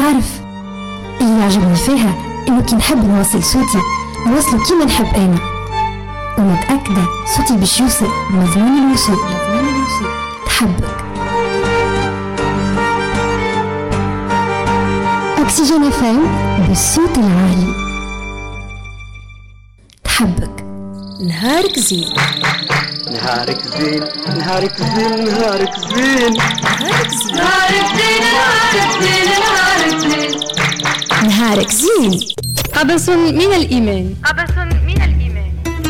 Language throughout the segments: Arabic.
تعرف اللي يعجبني فيها إنه كي نحب نوصل صوتي نوصله كيما نحب أنا، ومتأكدة صوتي باش يوصل مضمون الوصول. تحبك أكسجين FM بالصوت العالي. تحبك نهارك زين، نهارك زين، نهارك زين، نهارك زين، نهارك زين، نهارك زين، نهارك زين، نهارك زين، نهارك زين. قبس من الإيمان، قبس من الإيمان.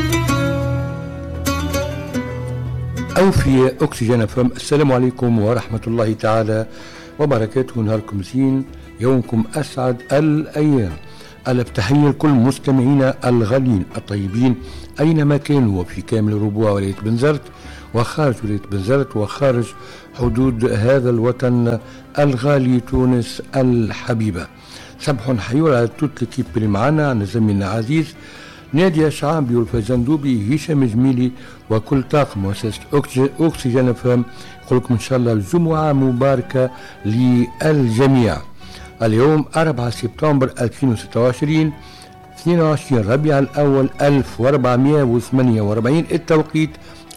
أوفياء أكسجين FM. السلام عليكم ورحمة الله تعالى وبركاته. نهاركم زين، يومكم أسعد الأيام. التحية لكل مستمعينا الغالين الطيبين أينما كانوا وفي كامل ربوع ولاية بنزرت وخارج ولاية بنزرت وخارج حدود هذا الوطن الغالي تونس الحبيبة. صباح حيور على توت الكيب اللي معنا، على زميلنا عزيز نادية شعبي والفزندوبي، هشام جميلي وكل طاقم مؤسسة أكسجين FM. يقول لكم إن شاء الله الجمعة مباركة للجميع. اليوم 4 سبتمبر 2026 22 ربيع الأول 1448، التوقيت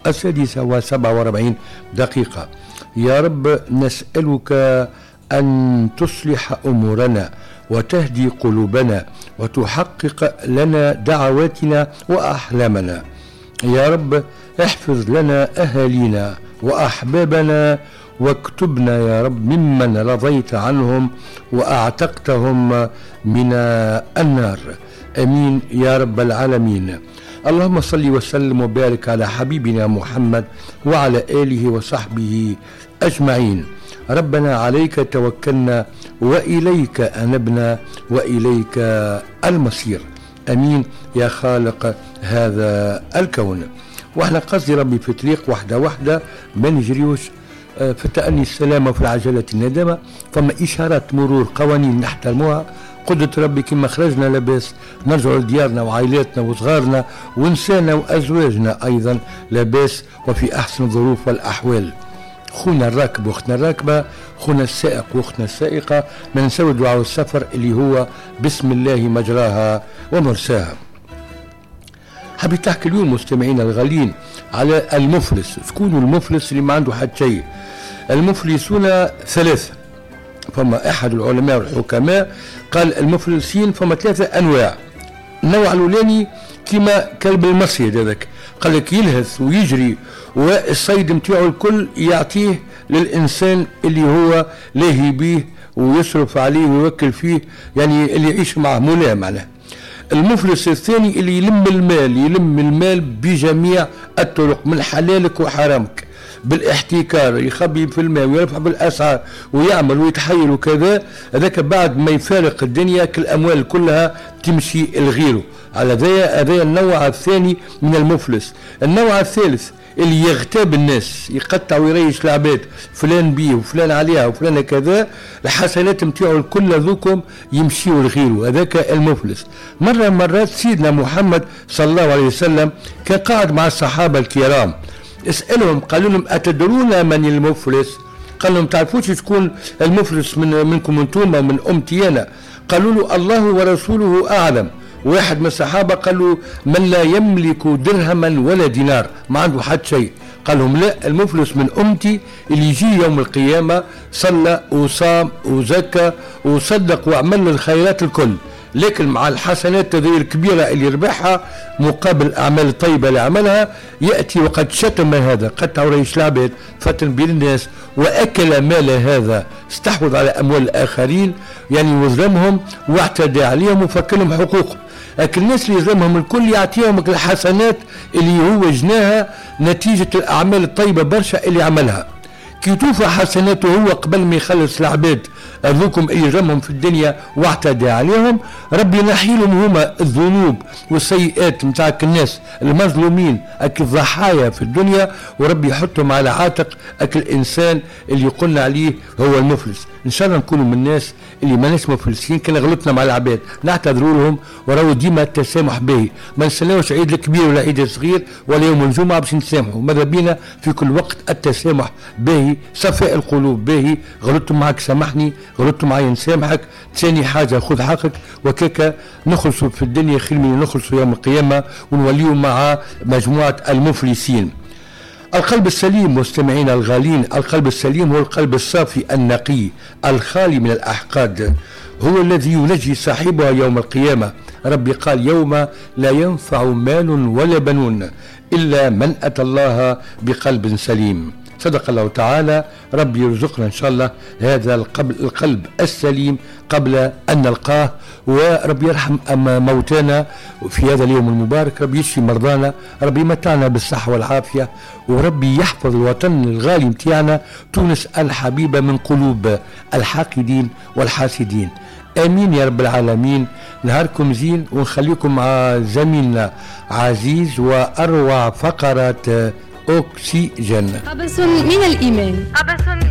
6:47. يا رب نسألك أن تصلح أمورنا وتهدي قلوبنا وتحقق لنا دعواتنا وأحلامنا. يا رب احفظ لنا أهالينا وأحبابنا واكتبنا يا رب ممن رضيت عنهم وأعتقتهم من النار. أمين يا رب العالمين. اللهم صل وسلم وبارك على حبيبنا محمد وعلى آله وصحبه أجمعين. ربنا عليك توكلنا وإليك أنبنا وإليك المصير. أمين يا خالق هذا الكون. وإحنا قصدي ربي في طريق واحدة ما نجريوش في تأني السلامة وفي العجلة الندامة. فما إشارات مرور قوانين نحترموها. قدرة ربي كما خرجنا لاباس نرجع لديارنا وعائلاتنا وصغارنا ونسانا وأزواجنا أيضا لاباس وفي أحسن الظروف والأحوال. خونا الراكب واختنا الراكبة، خونا السائق واختنا السائقة، ما نسوي دعاء السفر اللي هو بسم الله مجراها ومرساها. حبيت تحكي اليوم مستمعين الغالين على المفلس. شكون المفلس اللي ما عنده حد شيء؟ المفلسون ثلاثة. فما أحد العلماء والحكماء قال المفلسين فما 3 أنواع. النوع الأولاني كما كلب المصيد هذاك، قال لك يلهث ويجري والصيد متاعه الكل يعطيه للإنسان اللي هو لاهي به ويصرف عليه ويوكل فيه، يعني اللي يعيش معه مولاه معناه. المفلس الثاني اللي يلم المال بجميع الطرق من حلالك وحرامك، بالاحتكار، يخبي في الماء ويرفع بالأسعار ويعمل ويتحيل وكذا. هذاك بعد ما يفارق الدنيا كالأموال كلها تمشي لغيره. على هذا النوع الثاني من المفلس. النوع الثالث اللي يغتاب الناس، يقطع ويريش العباد، فلان بيه وفلان عليها وفلان كذا، الحسنات متاعه الكل ذوكم يمشيوا لغيره. هذاك المفلس. مرات سيدنا محمد صلى الله عليه وسلم كان قاعد مع الصحابة الكرام، اسألهم قالوا لهم أتدرون من المفلس؟ قال لهم تعرفوش شكون المفلس منكم انتم ومن أمتي أنا؟ قالوا له الله ورسوله أعلم. واحد من الصحابة قال له من لا يملك درهما ولا دينار، ما عنده حد شيء. قال لهم لا، المفلس من أمتي اللي يجي يوم القيامة صلى وصام وزكى وصدق وعمل الخيرات الكل، لكن مع الحسنات هذه الكبيرة اللي يربحها مقابل الأعمال الطيبة اللي عملها يأتي وقد شتم هذا، قطع وريش العباد، فتن بين الناس، وأكل مال هذا، استحوذ على أموال الآخرين، يعني وظلمهم واعتدى عليهم وفكلهم حقوقهم. لكن الناس اللي يظلمهم الكل يعطيهم الحسنات اللي هو جناها نتيجة الأعمال الطيبة برشا اللي عملها. كي توفى حسناته هو قبل ما يخلص العباد أذوكم اللي يجرمهم في الدنيا واعتدى عليهم، ربي ينحيلهم هما الذنوب والسيئات متاعك الناس المظلومين أكل الضحايا في الدنيا، وربي يحطهم على عاتق أكل الإنسان اللي قلنا عليه هو المفلس. إن شاء الله نكونوا من الناس اللي ما ناس مفلسين، كان غلطنا مع العباد نعتذروا لهم، وراو ديما التسامح به، ما نستناوش عيد الكبير ولا عيد الصغير ولا يوم الجمعة باش نتسامحوا. ماذا بينا في كل وقت التسامح به، صفاء القلوب به. غلطت معك سامحني، غلطت معايا نسامحك. ثاني حاجة خذ حقك، وكيكا نخلصوا في الدنيا خير من نخلصوا يوم القيامة ونوليوا مع مجموعة المفلسين. القلب السليم مستمعين الغالين، القلب السليم هو القلب الصافي النقي الخالي من الأحقاد، هو الذي ينجي صاحبها يوم القيامة. ربي قال يوم لا ينفع مال ولا بنون إلا من أتى الله بقلب سليم. صدق الله تعالى. ربي يرزقنا إن شاء الله هذا القلب السليم قبل أن نلقاه، وربي يرحم موتانا في هذا اليوم المبارك، ربي يشفي مرضانا، ربي يمتعنا بالصحة والعافية، وربي يحفظ الوطن الغالي متاعنا تونس الحبيبة من قلوب الحاقدين والحاسدين. امين يا رب العالمين. نهاركم زين، ونخليكم مع زميلنا عزيز واروع فقرات أكسجين. قبس من الإيمان.